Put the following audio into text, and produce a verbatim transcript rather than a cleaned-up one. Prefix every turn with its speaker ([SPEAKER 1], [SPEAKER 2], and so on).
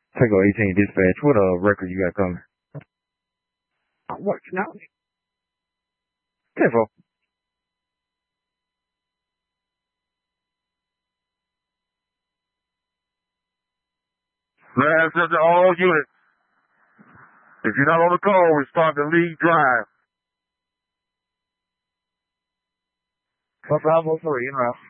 [SPEAKER 1] Tango eighteen dispatch. What uh record you got coming?
[SPEAKER 2] What now?
[SPEAKER 1] ten four.
[SPEAKER 3] Last of the all units. If you're not on the call, respond to lead drive.
[SPEAKER 1] One five oh three, in route.